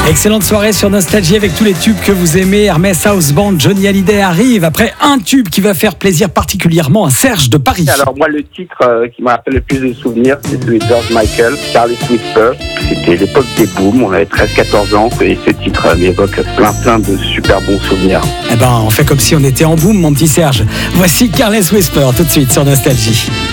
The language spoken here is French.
Excellente soirée sur Nostalgie avec tous les tubes que vous aimez. Hermès House Band, Johnny Hallyday arrive après un tube qui va faire plaisir particulièrement à Serge de Paris. Alors moi, le titre qui m'a rappelé le plus de souvenirs, c'est celui de George Michael, Careless Whisper. C'était l'époque des booms, on avait 13-14 ans et ce titre m'évoque plein de super bons souvenirs. Eh ben, on fait comme si on était en boom, mon petit Serge. Voici Careless Whisper tout de suite sur Nostalgie.